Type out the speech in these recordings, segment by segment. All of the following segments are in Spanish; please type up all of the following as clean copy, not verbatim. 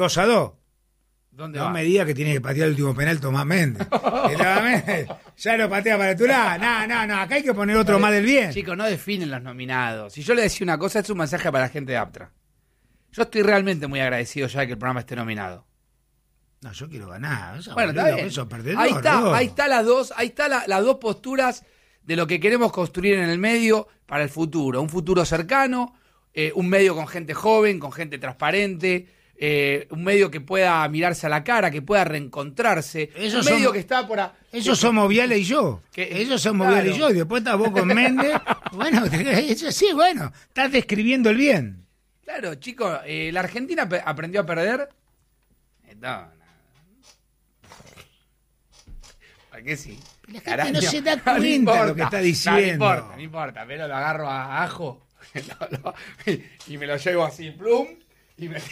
2-2. ¿Dónde No va? me digas que tiene que patear el último penal Tomás Méndez. Que Tomás Méndez ya lo patea para tu lado. No, acá hay que poner otro más del bien. Chicos, no definen los nominados. Si yo le decía una cosa, es un mensaje para la gente de Aptra. Yo estoy realmente muy agradecido ya de que el programa esté nominado. No, yo quiero ganar. Bueno, está bien. Eso, perdedor, Ahí está las dos posturas de lo que queremos construir en el medio para el futuro. Un futuro cercano, un medio con gente joven, con gente transparente, un medio que pueda mirarse a la cara, que pueda reencontrarse. Un medio que está por... Eso somos Viale y yo. Eso somos claro. Viale y yo. Y después estás vos con Méndez. Bueno, eso sí, bueno. Estás describiendo el bien. Claro, chicos, la Argentina aprendió a perder. No. ¿Para qué sí? La gente no se da cuenta de lo que está diciendo. No importa, pero lo agarro a Ajo y me lo llevo así, plum, y me...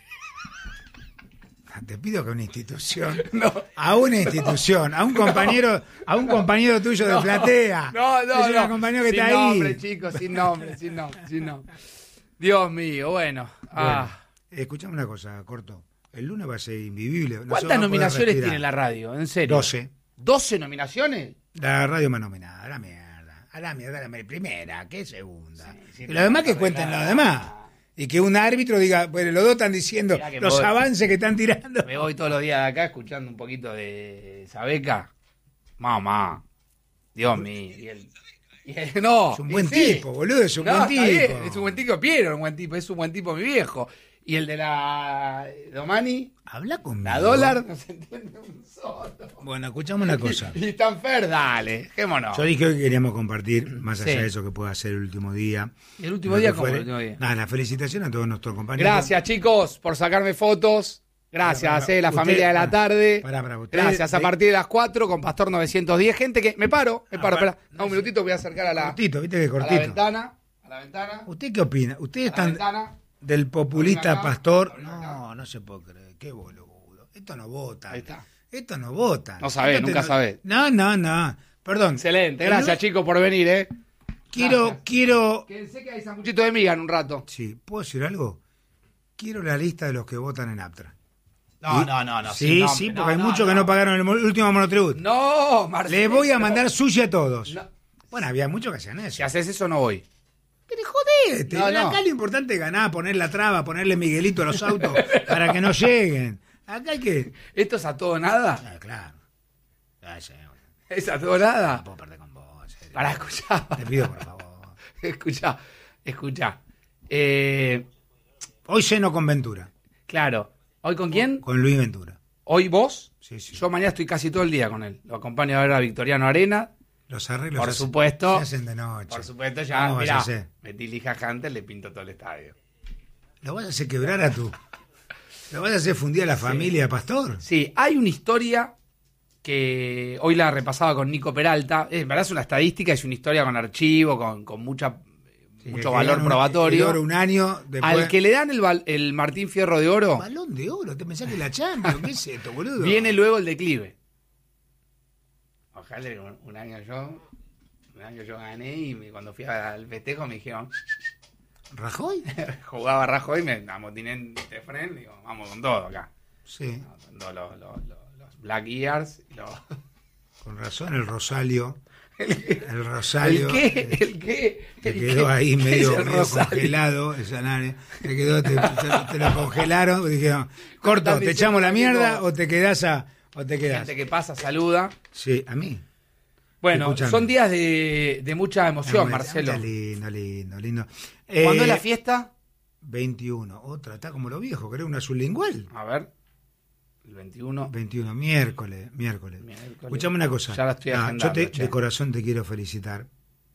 Te pido que una institución, No. a un compañero tuyo de platea. No. Es un compañero que sin está nombre, ahí. chicos, sin nombre. Dios mío, bueno. Escuchame una cosa, Corto. El lunes va a ser invivible. No ¿Cuántas nominaciones tiene la radio? En serio. 12. ¿12 nominaciones? La radio más nominada, a la mierda, la primera, ¿qué segunda? Sí, Y los demás que cuenten los demás. Y que un árbitro diga, bueno, los dos están diciendo los avances que están tirando. Me voy todos los días de acá escuchando un poquito de Sabeca. Mamá. Dios mío. No. Es un buen tipo, boludo, es un buen tipo. Es un buen tipo, Piero, es un buen tipo mi viejo. Y el de la Domani, habla conmigo. la dólar, no se entiende un solo. Bueno, escuchame una cosa. Y Stanfer, dale, dejémonos. Yo dije que queríamos compartir, más allá de eso que pueda ser el último día. ¿Y el último día cómo el último día? Nada, la felicitación a todos nuestros compañeros. Gracias, chicos, por sacarme fotos. Gracias, la familia de la tarde. Gracias, a partir de las 4 con Pastor 910. Gente que... Me paro. Espera. Un minutito, voy a acercar a la... Cortito, viste que cortito. A la ventana. ¿Usted qué opina? ¿Ustedes están del populista Pastor? No se puede creer. Qué boludo. Esto no vota. Ahí está. Esto no vota. No sabés, nunca sabés. No. Perdón. Excelente. Gracias, chicos, por venir, Quiero... Quédense que hay sanguchito de miga en un rato. Sí, ¿puedo decir algo? Quiero la lista de los que votan en Aptra. No. Sí, porque hay muchos que no pagaron el último monotributo. No, Marcelo. Les voy a mandar sushi a todos. No. Bueno, había muchos que hacían eso. Si haces eso, no voy. Pero jodete. No. Acá lo importante es ganar, poner la traba, ponerle Miguelito a los autos para que no lleguen. Acá hay que... ¿Esto es a todo nada? Claro. Sí. ¿Es a todo nada? No puedo perder con vos. Para escuchar. Te pido, por favor. Escuchá. Hoy ceno con Ventura. Claro. ¿Hoy con quién? Con Luis Ventura. ¿Hoy vos? Sí. Yo mañana estoy casi todo el día con él. Lo acompaño a ver a Victoriano Arena. Los arreglos por supuesto. se hacen de noche. Por supuesto, ya, ¿Cómo mirá, vas a hacer? metí lija Hunter, le pinto todo el estadio. ¿Lo vas a hacer quebrar a tú? ¿Lo vas a hacer fundir a la familia, Pastor? Sí, hay una historia que hoy la repasaba con Nico Peralta. En verdad es una estadística, es una historia con archivo, con mucho valor probatorio. Un año después... Al que le dan el Martín Fierro de Oro. Balón de oro, te pensás que la Champions, ¿qué es esto, boludo? Viene luego el declive. Ojalá un año yo gané y cuando fui al festejo me dijeron... ¿Rajoy? Jugaba Rajoy, me amotiné en Tefren, digo, vamos con todo acá. Sí. Con todos los Black Ears. Con razón, el Rosalio. El Rosalio. ¿El qué? Te quedó ahí medio congelado el salario. Te quedó, te lo congelaron. Dijeron, corto, ¿te echamos la mierda o te quedás o te quedás? Gente que pasa, saluda. Sí, a mí. Bueno, escuchame. Son días de mucha emoción, Marcelo. Está lindo. ¿Cuándo es la fiesta? 21. Otra, está como lo viejo, creo, una sublingual. A ver. El 21. 21, miércoles. Escuchame una cosa. Ya la estoy agendando, yo de corazón te quiero felicitar.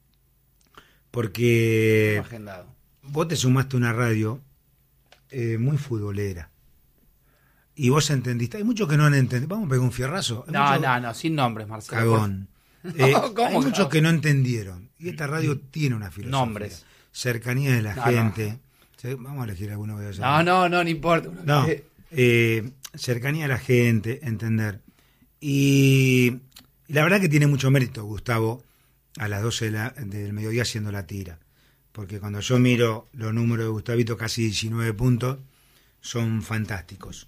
Porque vos te sumaste a una radio muy futbolera. Y vos entendiste. Hay muchos que no han entendido. Vamos a pegar un fierrazo. No, sin nombres, Marcelo. Cagón. Hay muchos que no entendieron. Y esta radio tiene una filosofía. Nombres. Cercanía de la gente. ¿Sí? Vamos a elegir alguno. No importa. No. Cercanía a la gente, entender. Y la verdad que tiene mucho mérito, Gustavo, a las 12 del mediodía haciendo la tira. Porque cuando yo miro los números de Gustavito, casi 19 puntos, son fantásticos.